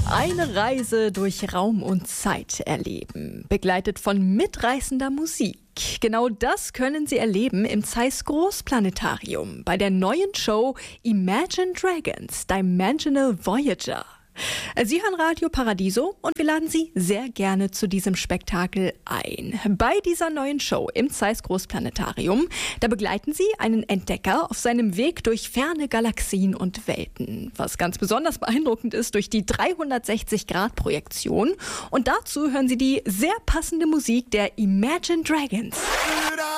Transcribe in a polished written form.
Eine Reise durch Raum und Zeit erleben, begleitet von mitreißender Musik. Genau das können Sie erleben im Zeiss Großplanetarium bei der neuen Show Imagine Dragons Dimensional Voyager. Sie hören Radio Paradiso und wir laden Sie sehr gerne zu diesem Spektakel ein. Bei dieser neuen Show im Zeiss Großplanetarium, da begleiten Sie einen Entdecker auf seinem Weg durch ferne Galaxien und Welten. Was ganz besonders beeindruckend ist durch die 360-Grad-Projektion. Und dazu hören Sie die sehr passende Musik der Imagine Dragons.